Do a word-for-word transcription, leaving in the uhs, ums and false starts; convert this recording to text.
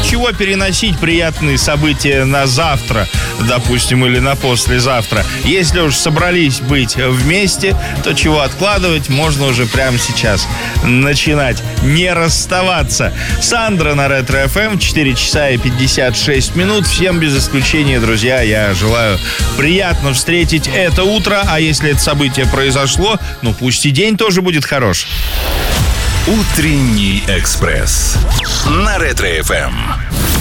чего переносить приятные события на завтра, допустим, или на послезавтра? Если уж собрались быть вместе, то чего откладывать, можно уже прямо сейчас начинать. Не расставаться. Сандра на Ретро-эф эм, четыре часа и пятьдесят шесть минут. Всем без исключения, друзья, я желаю приятно встретить это утро. А если это событие произошло, ну пусть и день тоже будет хорош. Утренний экспресс на Ретро-эф эм.